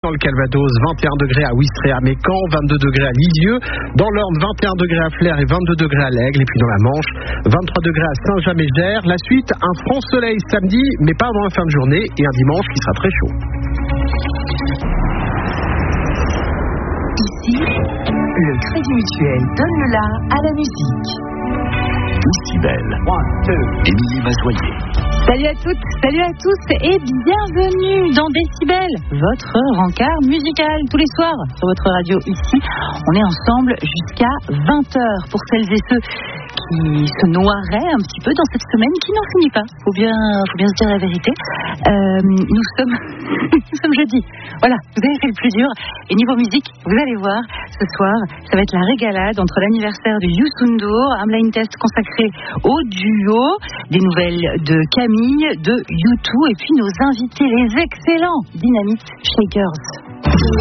dans le Calvados, 21 degrés à Ouistreham et Caen, 22 degrés à Lisieux. Dans l'Orne, 21 degrés à Flers et 22 degrés à l'Aigle. Et puis dans la Manche, 23 degrés à Saint-James-et-Gers. La suite, un franc soleil samedi, mais pas avant la fin de journée. Et un dimanche qui sera très chaud. Ici, le Crédit Mutuel donne le la à la musique. Décibel. Émilie Mazoyer. Salut à toutes, salut à tous et bienvenue dans Décibel, votre rencard musical tous les soirs sur votre radio ici. On est ensemble jusqu'à 20h pour celles et ceux qui se noieraient un petit peu dans cette semaine qui n'en finit pas. Faut bien se dire la vérité. Nous sommes jeudi. Voilà, vous avez fait le plus dur. Et niveau musique, vous allez voir, ce soir, ça va être la régalade entre l'anniversaire de Youssou N'Dour, un blind test consacré au duo, des nouvelles de Camille, de U2, et puis nos invités, les excellents Dynamite Shakers.